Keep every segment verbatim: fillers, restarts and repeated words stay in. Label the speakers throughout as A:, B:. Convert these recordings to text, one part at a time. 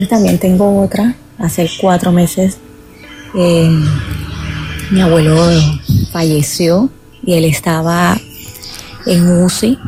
A: También tengo otra, hace cuatro meses eh, mi abuelo falleció y él estaba en U C I,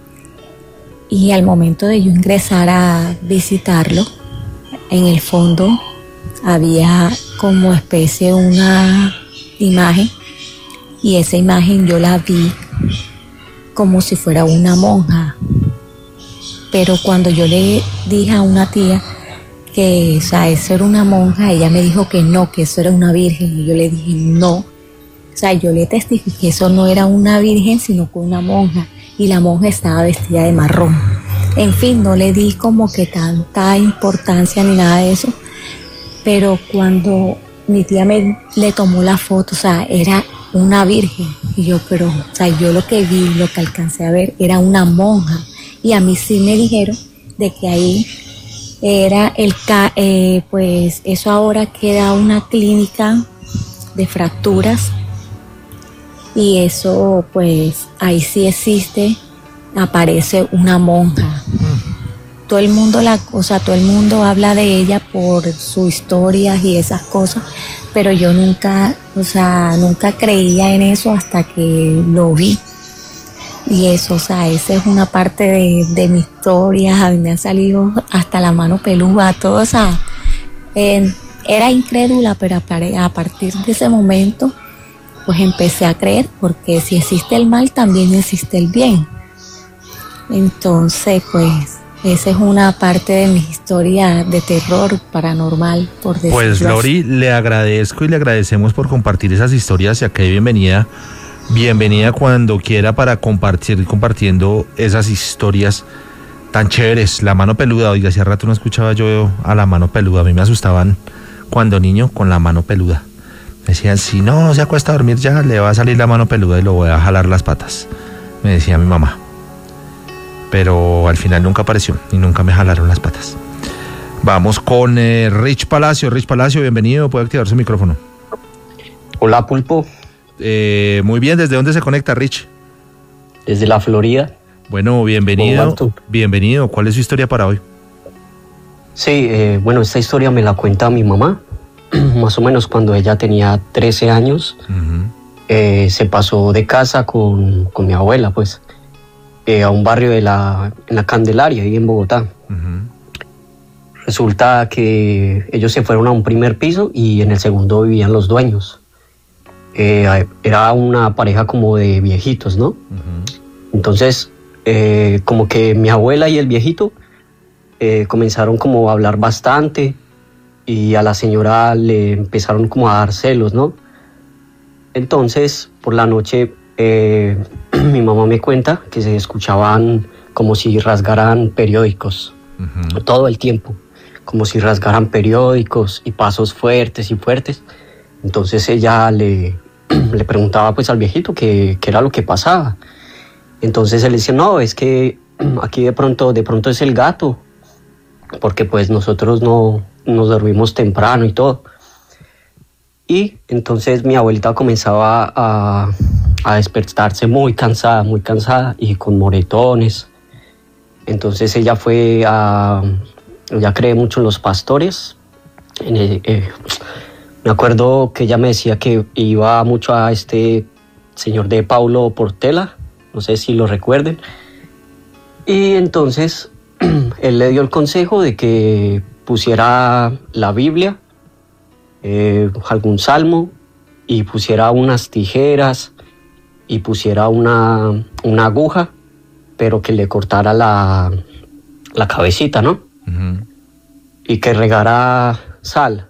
A: y al momento de yo ingresar a visitarlo, en el fondo había como especie una imagen, y esa imagen yo la vi como si fuera una monja, pero cuando yo le dije a una tía que, o sea, eso era una monja, ella me dijo que no, que eso era una virgen, y yo le dije no, o sea, yo le testifiqué que eso no era una virgen, sino que una monja, y la monja estaba vestida de marrón. En fin, no le di como que tanta importancia ni nada de eso, pero cuando mi tía me le tomó la foto, o sea, era una virgen, y yo, pero, o sea, yo lo que vi, lo que alcancé a ver, era una monja, y a mí sí me dijeron de que ahí era el, eh, pues eso ahora queda una clínica de fracturas, y eso pues ahí sí existe, aparece una monja. Todo el mundo la, o sea, todo el mundo habla de ella por sus historias y esas cosas, pero yo nunca, o sea, nunca creía en eso hasta que lo vi. Y eso, o sea, esa es una parte de, de mi historia. A mí me ha salido hasta la mano peluda, todo, o sea, eh, era incrédula, pero a partir de ese momento, pues empecé a creer, porque si existe el mal, también existe el bien. Entonces, pues, esa es una parte de mi historia de terror paranormal, por decirlo
B: Pues, Lori,
A: así.
B: le agradezco y le agradecemos por compartir esas historias, y acá hay bienvenida. Bienvenida cuando quiera para compartir, compartiendo esas historias tan chéveres. La mano peluda, oiga, hace rato no escuchaba yo a la mano peluda. A mí me asustaban cuando niño con la mano peluda. Me decían, si no se acuesta a dormir ya, le va a salir la mano peluda y lo voy a jalar las patas. Me decía mi mamá. Pero al final nunca apareció y nunca me jalaron las patas. Vamos con eh, Rich Palacio. Rich Palacio, bienvenido, puede activar su micrófono.
C: Hola, Pulpo.
B: Eh, muy bien, ¿desde dónde se conecta, Rich?
C: Desde la Florida.
B: Bueno, bienvenido. Bienvenido. ¿Cuál es su historia para hoy?
C: Sí, eh, bueno, esta historia me la cuenta mi mamá. Más o menos cuando ella tenía trece años, uh-huh. eh, se pasó de casa con, con mi abuela, pues, eh, a un barrio de la, en la Candelaria, ahí en Bogotá. Uh-huh. Resulta que ellos se fueron a un primer piso y en el segundo vivían los dueños. Eh, era una pareja como de viejitos, ¿no? Uh-huh. Entonces, eh, como que mi abuela y el viejito eh, comenzaron como a hablar bastante, y a la señora le empezaron como a dar celos, ¿no? Entonces, por la noche, eh, mi mamá me cuenta que se escuchaban como si rasgaran periódicos, uh-huh. todo el tiempo, como si rasgaran periódicos y pasos fuertes y fuertes. Entonces ella le, le preguntaba pues al viejito qué era lo que pasaba. Entonces él decía, no, es que aquí de pronto, de pronto es el gato, porque pues nosotros no nos dormimos temprano y todo. Y entonces mi abuelita comenzaba a, a despertarse muy cansada, muy cansada y con moretones. Entonces ella fue a... Ella cree mucho en los pastores. En el, eh, me acuerdo que ella me decía que iba mucho a este señor de Paulo Portela, no sé si lo recuerden. Y entonces él le dio el consejo de que pusiera la Biblia, eh, algún salmo, y pusiera unas tijeras y pusiera una, una aguja, pero que le cortara la, la cabecita, ¿no? Uh-huh. Y que regara sal.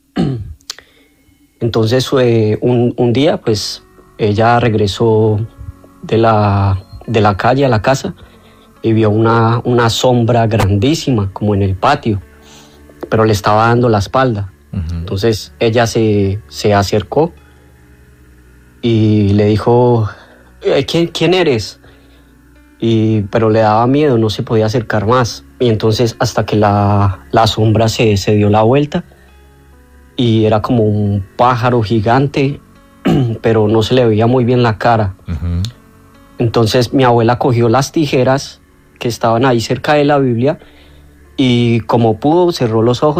C: Entonces eh, un, un día pues ella regresó de la, de la calle a la casa y vio una, una sombra grandísima como en el patio, pero le estaba dando la espalda. Uh-huh. Entonces ella se, se acercó y le dijo, ¿quién, quién eres? Y, pero le daba miedo, no se podía acercar más. Y entonces hasta que la, la sombra se, se dio la vuelta y era como un pájaro gigante, pero no se le veía muy bien la cara. Uh-huh. Entonces mi abuela cogió las tijeras que estaban ahí cerca de la Biblia y como pudo cerró los ojos